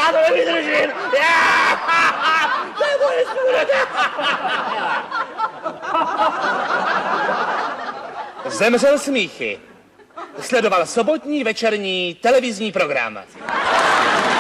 Já to nevydržím! To je moje smůra! Zemřel smíchy. Sledoval sobotní večerní televizní program.